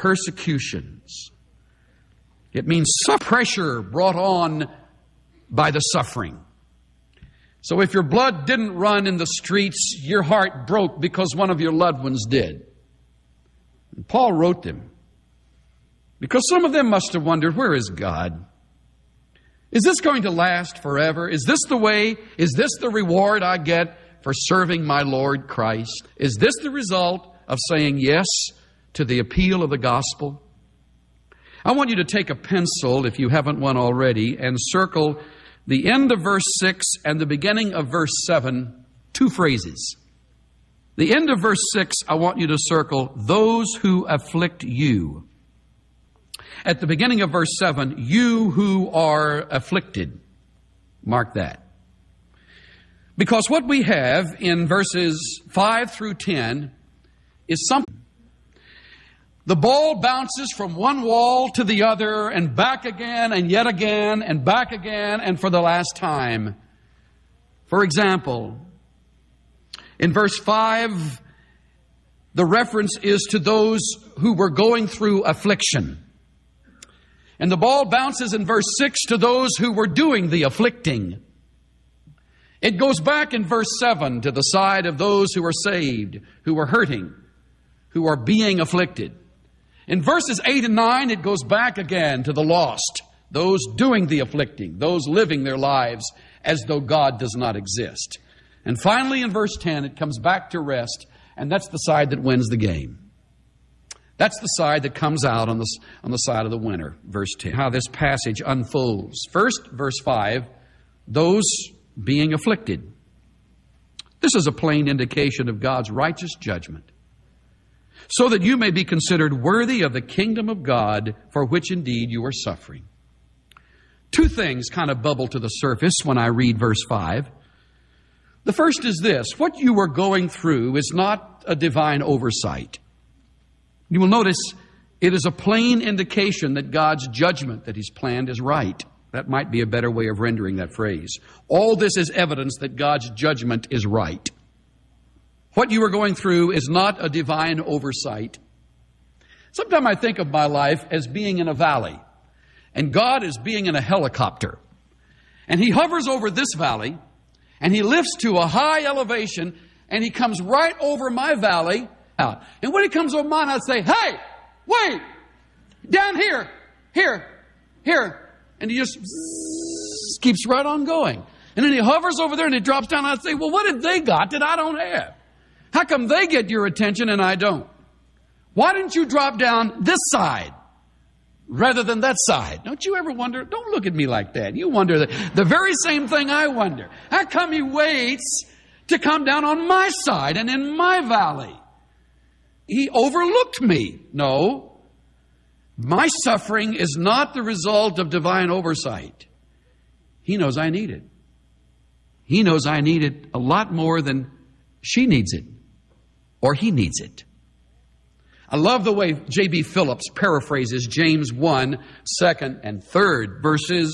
persecutions. It means pressure brought on by the suffering. So if your blood didn't run in the streets, your heart broke because one of your loved ones did. And Paul wrote them because some of them must have wondered, where is God? Is this going to last forever? Is this the way? Is this the reward I get for serving my Lord Christ? Is this the result of saying yes to the appeal of the gospel? I want you to take a pencil, if you haven't one already, and circle the end of verse 6 and the beginning of verse 7, two phrases. The end of verse 6, I want you to circle, those who afflict you. At the beginning of verse 7, you who are afflicted. Mark that. Because what we have in verses 5 through 10 is something. The ball bounces from one wall to the other and back again and yet again and back again and for the last time. For example, in verse 5, the reference is to those who were going through affliction. And the ball bounces in verse 6 to those who were doing the afflicting. It goes back in verse 7 to the side of those who are saved, who are hurting, who are being afflicted. In verses 8 and 9, it goes back again to the lost, those doing the afflicting, those living their lives as though God does not exist. And finally, in verse 10, it comes back to rest, and that's the side that wins the game. That's the side that comes out on the side of the winner. Verse 10. How this passage unfolds. First, verse 5, those being afflicted. This is a plain indication of God's righteous judgment, so that you may be considered worthy of the kingdom of God, for which indeed you are suffering. Two things kind of bubble to the surface when I read verse 5. The first is this: what you are going through is not a divine oversight. You will notice it is a plain indication that God's judgment that He's planned is right. That might be a better way of rendering that phrase. All this is evidence that God's judgment is right. What you are going through is not a divine oversight. Sometimes I think of my life as being in a valley, and God is being in a helicopter. And He hovers over this valley, and He lifts to a high elevation, and He comes right over my valley out. And when He comes over mine, I'd say, hey, wait, down here, here. And He just keeps right on going. And then He hovers over there and He drops down, and I'd say, well, what have they got that I don't have? How come they get your attention and I don't? Why didn't you drop down this side rather than that side? Don't you ever wonder? Don't look at me like that. You wonder the very same thing I wonder. How come He waits to come down on my side and in my valley? He overlooked me. No. My suffering is not the result of divine oversight. He knows I need it. He knows I need it a lot more than she needs it, or he needs it. I love the way J.B. Phillips paraphrases James 1, 2nd and 3rd verses